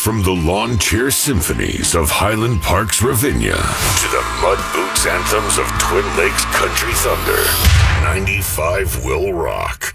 From the lawn chair symphonies of Highland Park's Ravinia to the mud boots anthems of Twin Lakes Country Thunder, 95 will rock.